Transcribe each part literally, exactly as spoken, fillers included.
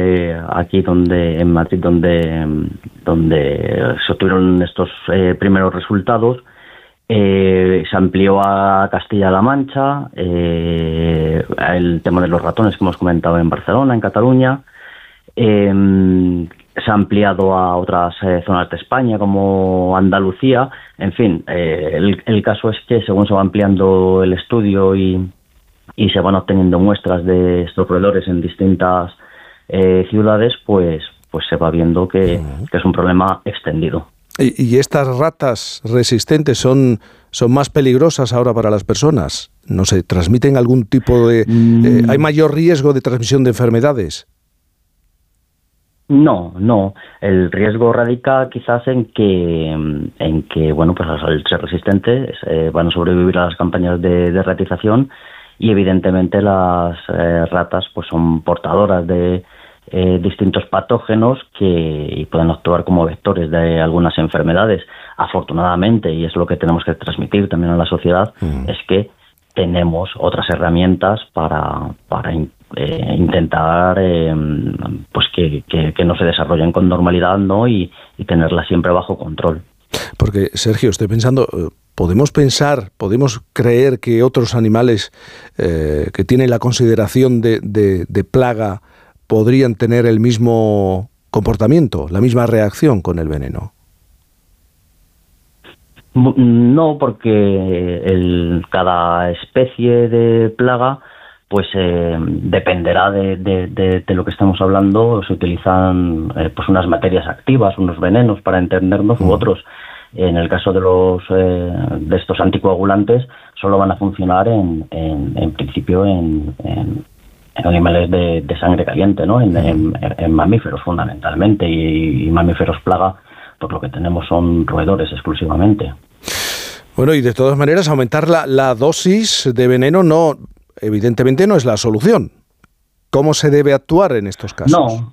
fue aquí donde en Madrid donde, donde se obtuvieron estos eh, primeros resultados. Eh, se amplió a Castilla-La Mancha, eh, el tema de los ratones que hemos comentado en Barcelona, en Cataluña, eh, se ha ampliado a otras eh, zonas de España como Andalucía. En fin, eh, el, el caso es que según se va ampliando el estudio y, y se van obteniendo muestras de estos roedores en distintas eh, ciudades, pues, pues se va viendo que, que es un problema extendido. ¿Y, y estas ratas resistentes son, son más peligrosas ahora para las personas? ¿No se transmiten algún tipo de... Mm. Eh, ¿Hay mayor riesgo de transmisión de enfermedades? No, no. El riesgo radica quizás en que, en que bueno, pues al ser resistentes eh, van a sobrevivir a las campañas de, de ratización y evidentemente las eh, ratas pues son portadoras de Eh, distintos patógenos que y pueden actuar como vectores de algunas enfermedades. Afortunadamente, y es lo que tenemos que transmitir también a la sociedad, mm. es que tenemos otras herramientas para, para eh, intentar eh, pues que, que, que no se desarrollen con normalidad, ¿no? y, y tenerlas siempre bajo control. Porque, Sergio, estoy pensando, ¿podemos pensar, podemos creer que otros animales eh, que tienen la consideración de, de, de plaga podrían tener el mismo comportamiento, la misma reacción con el veneno? No, porque el, cada especie de plaga pues eh, dependerá de, de, de, de lo que estamos hablando. Se utilizan eh, pues unas materias activas, unos venenos para entendernos, mm. u otros. En el caso de los eh, de estos anticoagulantes solo van a funcionar en, en, en principio en, en en animales de, de sangre caliente, ¿no? En, en, en mamíferos fundamentalmente, y, y mamíferos plaga, pues lo que tenemos son roedores exclusivamente. Bueno, y de todas maneras aumentar la, la dosis de veneno no, evidentemente no es la solución. ¿Cómo se debe actuar en estos casos? No,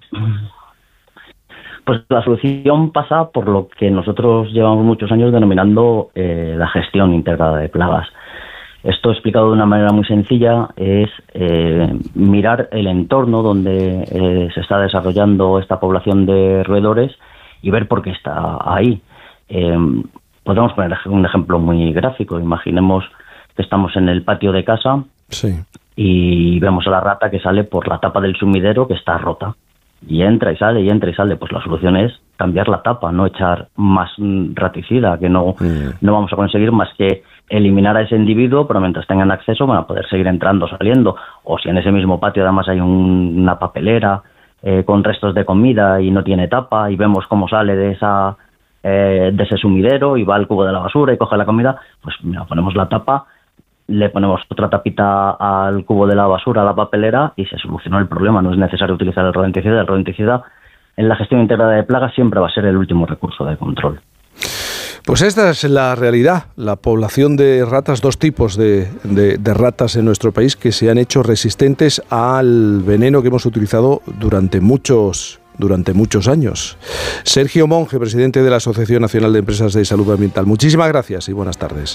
pues la solución pasa por lo que nosotros llevamos muchos años denominando eh, la gestión integrada de plagas. Esto, explicado de una manera muy sencilla, es eh, mirar el entorno donde eh, se está desarrollando esta población de roedores y ver por qué está ahí. Eh, podemos poner un ejemplo muy gráfico. Imaginemos que estamos en el patio de casa, sí, y vemos a la rata que sale por la tapa del sumidero que está rota. Y entra y sale, y entra y sale. Pues la solución es cambiar la tapa, no echar más raticida, que no, mm. no vamos a conseguir más que eliminar a ese individuo, pero mientras tengan acceso van a poder seguir entrando, saliendo. O si en ese mismo patio además hay un, una papelera eh, con restos de comida y no tiene tapa, y vemos cómo sale de esa eh, de ese sumidero y va al cubo de la basura y coge la comida, pues mira, ponemos la tapa, le ponemos otra tapita al cubo de la basura, a la papelera, y se solucionó el problema. No es necesario utilizar el rodenticida. El rodenticida en la gestión integrada de plagas siempre va a ser el último recurso de control. Pues esta es la realidad, la población de ratas, dos tipos de, de, de ratas en nuestro país que se han hecho resistentes al veneno que hemos utilizado durante muchos, durante muchos años. Sergio Monge, presidente de la Asociación Nacional de Empresas de Salud Ambiental. Muchísimas gracias y buenas tardes.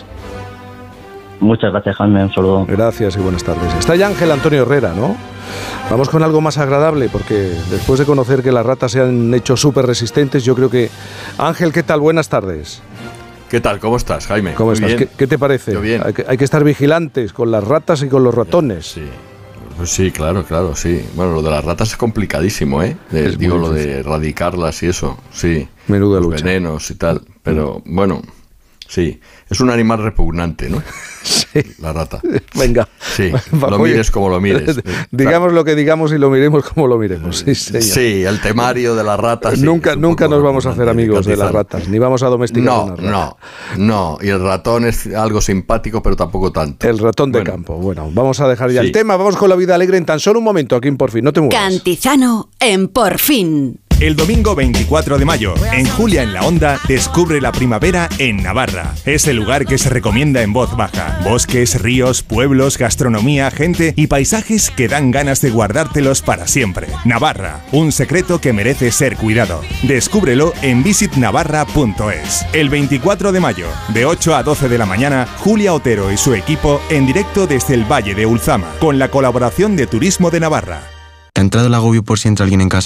Muchas gracias, Jaime, un saludo. Gracias y buenas tardes. Está ya Ángel Antonio Herrera, ¿no? Vamos con algo más agradable, porque después de conocer que las ratas se han hecho súper resistentes, yo creo que... Ángel, ¿qué tal? Buenas tardes. ¿Qué tal? ¿Cómo estás, Jaime? ¿Cómo Muy estás? ¿Qué, ¿Qué te parece? Yo bien. Hay que, hay que estar vigilantes con las ratas y con los ratones. Sí. Pues sí, claro, claro, sí. Bueno, lo de las ratas es complicadísimo, ¿eh? De, es digo, lo de erradicarlas y eso, sí. Menuda los lucha. Venenos y tal, pero bueno... Sí, es un animal repugnante, ¿no? Sí. La rata. Venga. Sí, lo mires como lo mires. Digamos lo que digamos y lo miremos como lo miremos. Sí, señor. Sí, el temario de las ratas. Nunca, sí, nunca nos vamos a hacer amigos de las ratas, ni vamos a domesticar no, una rata. No, no, y el ratón es algo simpático, pero tampoco tanto. El ratón de bueno. campo. Bueno, vamos a dejar ya sí. el tema, vamos con la vida alegre en tan solo un momento aquí en Por Fin, no te muevas. Cantizano en Por Fin. El domingo veinticuatro de mayo, en Julia en la Onda, descubre la primavera en Navarra. Es el lugar que se recomienda en voz baja. Bosques, ríos, pueblos, gastronomía, gente y paisajes que dan ganas de guardártelos para siempre. Navarra, un secreto que merece ser cuidado. Descúbrelo en visit navarra punto es. El veinticuatro de mayo, de ocho a doce de la mañana, Julia Otero y su equipo en directo desde el Valle de Ulzama, con la colaboración de Turismo de Navarra. ¿Te ha entrado el agobio por si entra alguien en casa?